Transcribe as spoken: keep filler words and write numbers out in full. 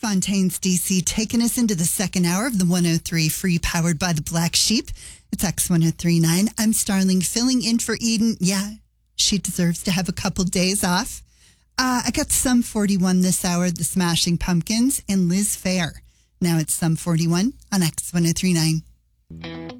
Fontaine's D C taking us into the second hour of the one oh three Free, powered by the Black Sheep. It's X one oh three point nine. I'm Starling, filling in for Eden. Yeah, she deserves to have a couple days off. Uh, I got Sum forty-one this hour, the Smashing Pumpkins, and Liz Phair. Now it's Sum forty-one on X one oh three point nine.